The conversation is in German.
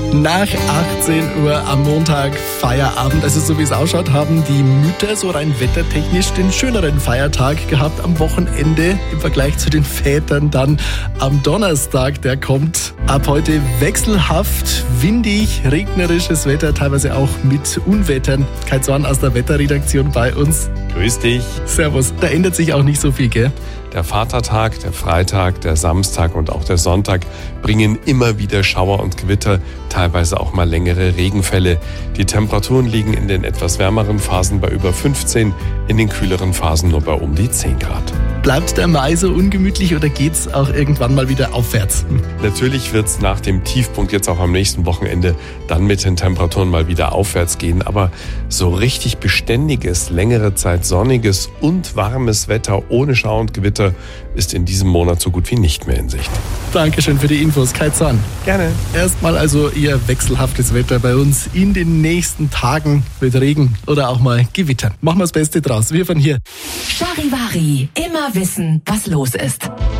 Nach 18 Uhr am Montag Feierabend. Also so wie es ausschaut, haben die Mütter so rein wettertechnisch den schöneren Feiertag gehabt am Wochenende im Vergleich zu den Vätern dann am Donnerstag. Der kommt ab heute wechselhaft, windig, regnerisches Wetter, teilweise auch mit Unwettern. Kai Zorn aus der Wetterredaktion bei uns. Grüß dich. Servus. Da ändert sich auch nicht so viel, gell? Der Vatertag, der Freitag, der Samstag und auch der Sonntag bringen immer wieder Schauer und Gewitter, teilweise auch mal längere Regenfälle. Die Temperaturen liegen in den etwas wärmeren Phasen bei über 15, in den kühleren Phasen nur bei um die 10 Grad. Bleibt der Mai so ungemütlich oder geht's auch irgendwann mal wieder aufwärts? Natürlich wird's nach dem Tiefpunkt jetzt auch am nächsten Wochenende dann mit den Temperaturen mal wieder aufwärts gehen. Aber so richtig beständiges, längere Zeit sonniges und warmes Wetter ohne Schauer und Gewitter ist in diesem Monat so gut wie nicht mehr in Sicht. Dankeschön für die Infos, Kai Zorn. Gerne. Erstmal also eher wechselhaftes Wetter bei uns in den nächsten Tagen mit Regen oder auch mal Gewittern. Machen wir das Beste draus. Wir von hier. Charivari. Immer wissen, was los ist.